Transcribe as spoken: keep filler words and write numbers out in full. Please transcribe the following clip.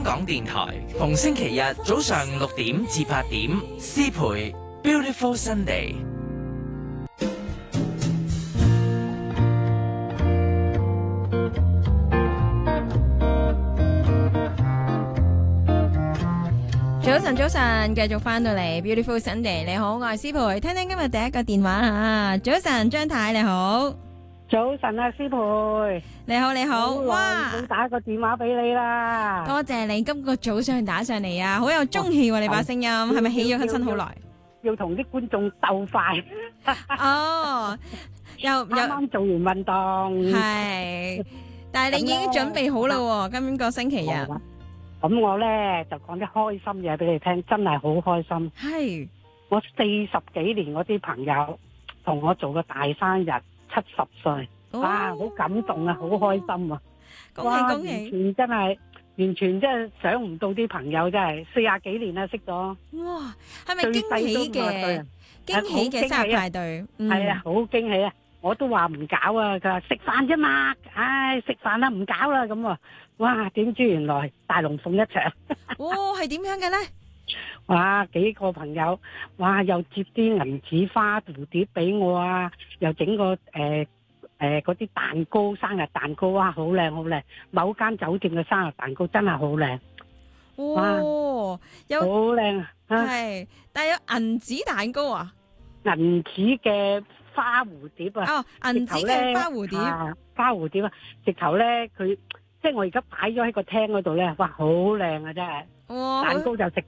港電台，逢星期日早上六點至八點，詩培 Beautiful Sunday。 早晨，早晨，繼續翻到嚟 Beautiful Sunday。你好，我係詩培，聽聽今日第一個電話吓。早晨，張太你好。 早晨啊，詩培， 你好，你好。 哇，冇打個電話俾你啦。 多謝你今個早上打上嚟啊，好有中氣喎！你把聲音係咪起咗身好耐？ 要同啲觀眾鬥快。 哦，又又啱啱做完運動。 係，但係你已經準備好啦，今個星期日。 咁我咧就講啲開心嘢俾你聽，真係好開心。 係， 我四十幾年嗰啲朋友同我做個大生日，七十歲，哇，好感動啊，好開心啊！ 恭喜恭喜！ 完全真係，完全真係想唔到啲朋友真係四廿幾年啦，識咗。 哇，係咪驚喜嘅？驚喜嘅生日派對， 係啊，好驚喜啊！我都話唔搞啊，佢話食飯啫嘛，唉，食飯啦，唔搞啦咁啊！哇，點知原來大龍鳳一場。 哦，係點樣嘅咧？ 哇，幾個朋友，哇，又接啲銀紙花蝴蝶俾我啊，又整個誒誒嗰啲蛋糕，生日蛋糕啊，好靚好靚，某間酒店嘅生日蛋糕真係好靚。 哇，有好靚啊！ 係，但係有銀紙蛋糕啊？ 銀紙嘅花蝴蝶啊！ 哦，銀紙嘅花蝴蝶， 花蝴蝶啊！直頭咧，佢即係我而家擺咗喺個廳嗰度咧，哇，好靚啊，真係！ 哇， 蛋糕就食